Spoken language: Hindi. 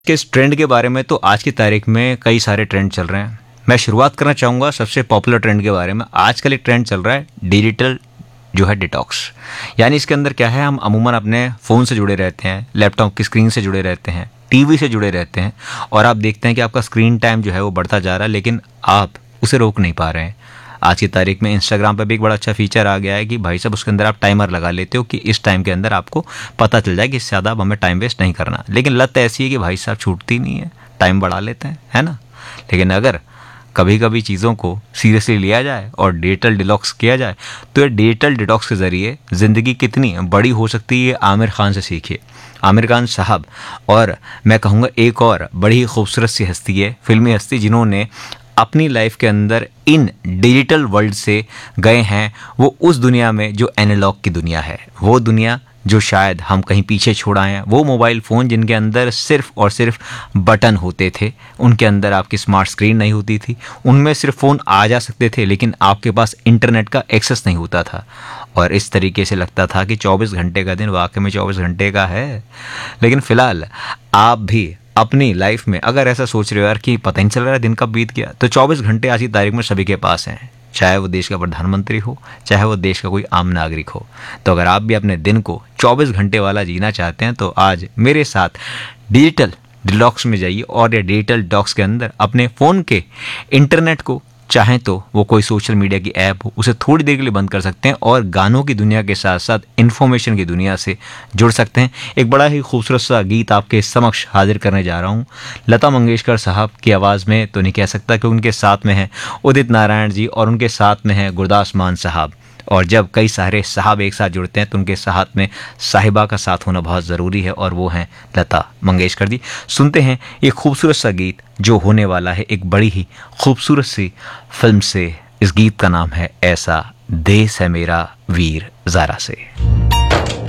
कि इस ट्रेंड के बारे में तो आज की तारीख में कई सारे ट्रेंड चल रहे हैं। मैं शुरुआत करना चाहूँगा सबसे पॉपुलर ट्रेंड के बारे में। आजकल एक ट्रेंड चल रहा है डिजिटल जो है डिटॉक्स। यानी इसके अंदर क्या है, हम अमूमन अपने फ़ोन से जुड़े रहते हैं, लैपटॉप की स्क्रीन से जुड़े रहते हैं, टीवी से जुड़े रहते हैं और आप देखते हैं कि आपका स्क्रीन टाइम जो है वो बढ़ता जा रहा है, लेकिन आप उसे रोक नहीं पा रहे हैं। आज की तारीख में इंस्टाग्राम पर भी एक बड़ा अच्छा फीचर आ गया है कि भाई साहब उसके अंदर आप टाइमर लगा लेते हो कि इस टाइम के अंदर आपको पता चल जाए कि इससे ज़्यादा अब हमें टाइम वेस्ट नहीं करना। लेकिन लत ऐसी है कि भाई साहब छूटती नहीं है, टाइम बढ़ा लेते हैं, है ना। लेकिन अगर कभी कभी चीज़ों को सीरियसली लिया जाए और डिजिटल डिटॉक्स किया जाए तो ये डिजिटल डिटॉक्स के ज़रिए ज़िंदगी कितनी बड़ी हो सकती है, आमिर खान से सीखिए। आमिर खान साहब, और मैं कहूँगा एक और बड़ी ही खूबसूरत सी हस्ती है, फिल्मी हस्ती, जिन्होंने अपनी लाइफ के अंदर इन डिजिटल वर्ल्ड से गए हैं वो उस दुनिया में जो एनालॉग की दुनिया है, वो दुनिया जो शायद हम कहीं पीछे छोड़ आए हैं। वो मोबाइल फ़ोन जिनके अंदर सिर्फ और सिर्फ बटन होते थे, उनके अंदर आपकी स्मार्ट स्क्रीन नहीं होती थी, उनमें सिर्फ फ़ोन आ जा सकते थे लेकिन आपके पास इंटरनेट का एक्सेस नहीं होता था। और इस तरीके से लगता था कि 24 घंटे का दिन वाकई में 24 घंटे का है। लेकिन फ़िलहाल आप भी अपनी लाइफ में अगर ऐसा सोच रहे हो यार कि पता ही नहीं चल रहा है दिन कब बीत गया, तो 24 घंटे आज की तारीख में सभी के पास हैं, चाहे वो देश का प्रधानमंत्री हो, चाहे वो देश का कोई आम नागरिक हो। तो अगर आप भी अपने दिन को 24 घंटे वाला जीना चाहते हैं तो आज मेरे साथ डिजिटल डिटॉक्स में जाइए और ये डिजिटल डिटॉक्स के अंदर अपने फ़ोन के इंटरनेट को, चाहें तो वो कोई सोशल मीडिया की ऐप हो, उसे थोड़ी देर के लिए बंद कर सकते हैं और गानों की दुनिया के साथ साथ इन्फॉर्मेशन की दुनिया से जुड़ सकते हैं। एक बड़ा ही खूबसूरत सा गीत आपके समक्ष हाजिर करने जा रहा हूँ, लता मंगेशकर साहब की आवाज़ में तो नहीं कह सकता कि उनके साथ में हैं उदित नारायण जी और उनके साथ में हैं गुरदास मान साहब। और जब कई सारे साहब एक साथ जुड़ते हैं तो उनके साथ में साहिबा का साथ होना बहुत ज़रूरी है, और वो हैं लता मंगेशकर जी। सुनते हैं ये खूबसूरत सा गीत जो होने वाला है एक बड़ी ही खूबसूरत सी फिल्म से। इस गीत का नाम है ऐसा देश है मेरा वीर ज़ारा से।